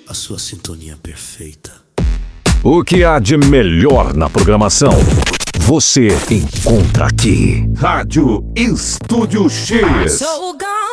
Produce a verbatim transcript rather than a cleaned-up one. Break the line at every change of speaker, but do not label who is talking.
a sua sintonia perfeita.
O que há de melhor na programação, você encontra aqui. Rádio Estúdio X.